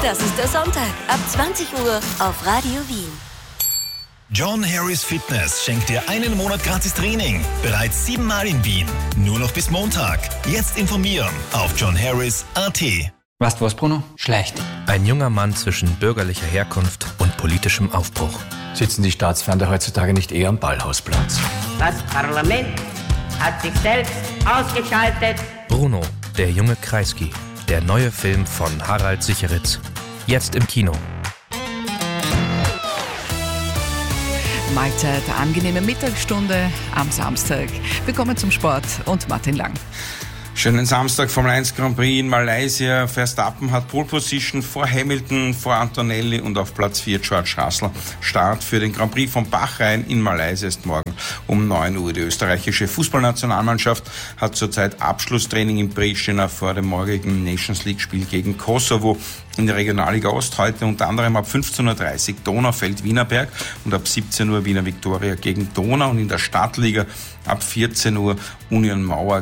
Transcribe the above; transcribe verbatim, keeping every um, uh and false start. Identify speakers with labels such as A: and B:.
A: Das ist der Sonntag ab zwanzig Uhr auf Radio Wien.
B: John Harris Fitness schenkt dir einen Monat gratis Training. Bereits siebenmal in Wien. Nur noch bis Montag. Jetzt informieren auf john harris punkt a t.
C: Weißt du was, Bruno? Schleicht.
D: Ein junger Mann zwischen bürgerlicher Herkunft und politischem Aufbruch.
E: Sitzen die Staatsfeinde heutzutage nicht eher am Ballhausplatz?
F: Das Parlament hat sich selbst ausgeschaltet.
D: Bruno, der junge Kreisky. Der neue Film von Harald Sicheritz. Jetzt im Kino.
G: Mahlzeit, angenehme Mittagsstunde am Samstag. Wir kommen zum Sport und Martin Lang.
H: Schönen Samstag, Formel eins Grand Prix in Malaysia. Verstappen hat Pole Position vor Hamilton, vor Antonelli und auf Platz vier George Russell. Start für den Grand Prix von Bahrain in Malaysia ist morgen um neun Uhr. Die österreichische Fußballnationalmannschaft hat zurzeit Abschlusstraining in Pristina vor dem morgigen Nations League Spiel gegen Kosovo. In der Regionalliga Ost heute unter anderem ab fünfzehn Uhr dreißig Donaufeld-Wienerberg und ab siebzehn Uhr Wiener Viktoria gegen Donau und in der Stadtliga ab vierzehn Uhr Union Mauer